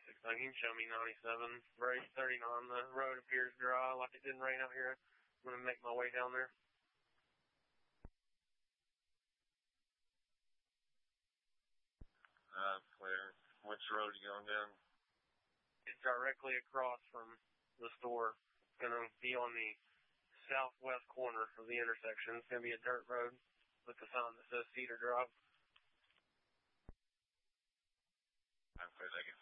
So you can show me 97. Right 39. The road appears dry like it didn't rain out here. I'm going to make my way down there. Clear. Which road are you going down? It's directly across from the store. It's going to be on the southwest corner of the intersection. It's going to be a dirt road with the sign that says Cedar Drive. I'm clear, thank you.